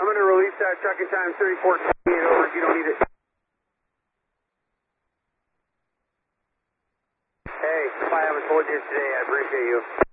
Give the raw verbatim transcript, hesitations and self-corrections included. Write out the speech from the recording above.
I'm going to release that trucking time thirty-four twenty-eight over if you don't need it. Hey, if I haven't told you today, I appreciate you.